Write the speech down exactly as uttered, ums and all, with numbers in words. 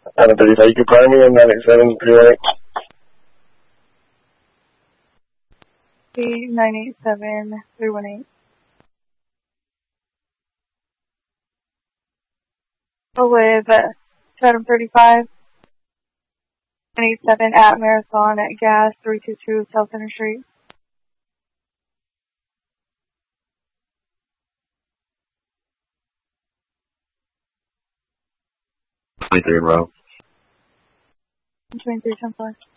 Out of thirty-five, you can find me in nine eight seven three one eight. nine eight seven three one eight. With uh, seven thirty-five, nine eight seven at Marathon at Gas, three two two South Center Street. twenty-three in row. twenty-three ten four.